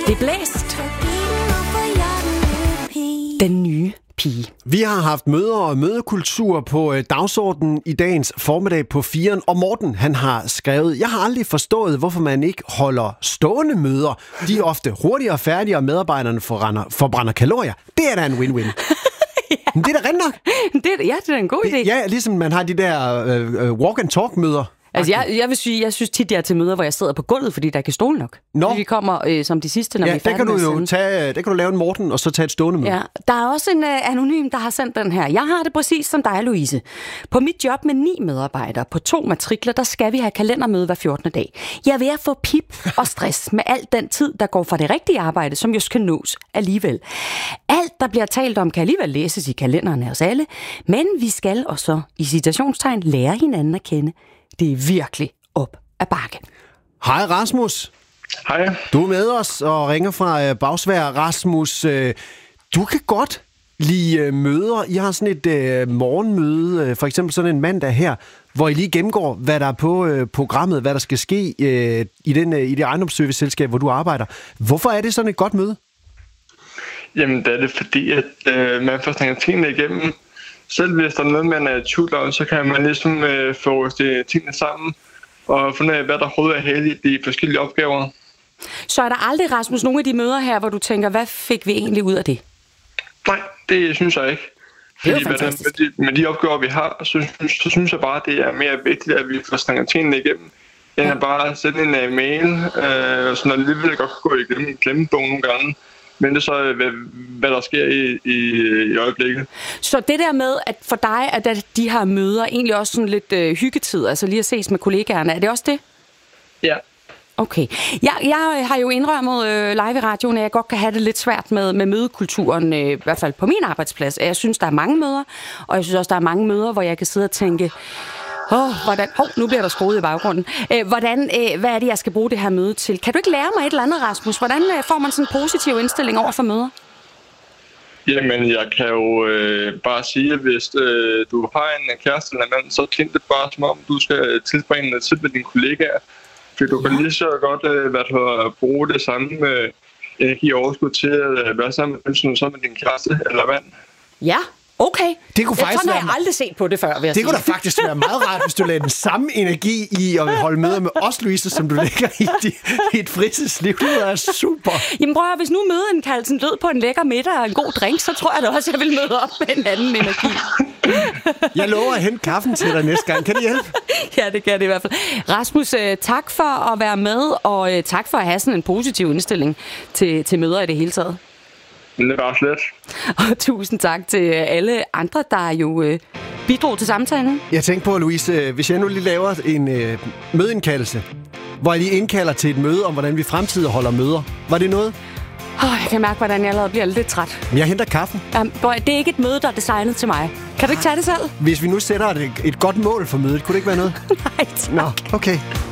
Det er blæst. Den nye pige. Vi har haft møder og mødekultur på dagsordenen i dagens formiddag på 4'eren, og Morten, han har skrevet: Jeg har aldrig forstået, hvorfor man ikke holder stående møder. De er ofte hurtigere og færdigere, og medarbejderne forbrænder kalorier. Det er da en win-win. Ja. Men det er da rent nok. Det er da en god idé. Ja, ligesom man har de der walk-and-talk-møder. Altså, jeg vil sige, jeg synes tit, jeg er til møder, hvor jeg sidder på gulvet, fordi der ikke er stole nok. Fordi vi kommer som de sidste, når vi er færdige med at sende. Der kan du lave en Morten, og så tage et stående møde. Ja, der er også en anonym, der har sendt den her. Jeg har det præcis som dig, Louise. På mit job med 9 medarbejdere på 2 matrikler, der skal vi have kalendermøde hver 14. dag. Jeg er ved at få pip og stress med alt den tid, der går fra det rigtige arbejde, som jo skal nås alligevel. Alt, der bliver talt om, kan alligevel læses i kalenderne hos alle, men vi skal også i citationstegn lære hinanden at kende. Det er virkelig op ad bakke. Hej Rasmus. Hej. Du er med os og ringer fra Bagsværd. Rasmus, du kan godt lide møder. I har sådan et morgenmøde, for eksempel sådan en mandag her, hvor I lige gennemgår, hvad der er på programmet, hvad der skal ske i det ejendomsserviceselskab, hvor du arbejder. Hvorfor er det sådan et godt møde? Jamen, det er det fordi, at man får snakket tingene igennem. Selv hvis der er noget, man er i tvivl om, så kan man ligesom få tingene sammen og finde ud af, hvad der overhovedet er heldigt i de forskellige opgaver. Så er der aldrig, Rasmus, nogle af de møder her, hvor du tænker, hvad fik vi egentlig ud af det? Nej, det synes jeg ikke. Fordi med de opgaver, vi har, så synes jeg bare, det er mere vigtigt, at vi får snakket tingene igennem, end at bare sende en mail, så når alligevel godt kan gå i glemmebogen nogle gange. Men det er så, hvad der sker i øjeblikket. Så det der med, at for dig, at de her møder egentlig også sådan lidt hyggetid, altså lige at ses med kollegaerne, er det også det? Ja. Okay. Jeg har jo indrømmet live i radioen, at jeg godt kan have det lidt svært med mødekulturen, i hvert fald på min arbejdsplads. Jeg synes, der er mange møder, og jeg synes også, der er mange møder, hvor jeg kan sidde og tænke, nu bliver der skruet i baggrunden. Hvad er det, jeg skal bruge det her møde til? Kan du ikke lære mig et eller andet, Rasmus? Hvordan får man sådan en positiv indstilling over for møder? Jamen, jeg kan jo bare sige, at hvis du har en kæreste eller en mand, så tænk det bare som om, du skal tilbringe noget tid med dine kollegaer. For du kan lige så godt bruge det samme energi og overskud til at være sammen med dem, som med din kæreste eller mand. Ja. Okay. Det kunne faktisk har jeg aldrig set på det før, vil jeg sige. Kunne da faktisk være meget rart, hvis du lagde den samme energi i at holde møder med os, Louise, som du lægger i et fritidsliv. Det er super. Jamen prøv at, hvis nu mødeindkaldelsen lød på en lækker middag og en god drink, så tror jeg da også, at jeg vil møde op med en anden energi. Jeg lover at hente kaffen til dig næste gang. Kan det hjælpe? Ja, det kan det i hvert fald. Rasmus, tak for at være med, og tak for at have sådan en positiv indstilling til møder i det hele taget. Det var slet. Og tusind tak til alle andre, der jo bidrog til samtalen. Jeg tænkte på, Louise, hvis jeg nu lige laver en mødeindkaldelse, hvor jeg lige indkalder til et møde om, hvordan vi fremtidig holder møder. Var det noget? Jeg kan mærke, hvordan jeg allerede bliver lidt træt. Men jeg henter kaffen. Det er ikke et møde, der er designet til mig. Kan du ikke tage det selv? Hvis vi nu sætter et godt mål for mødet, kunne det ikke være noget? Nej, tak. Nå, okay.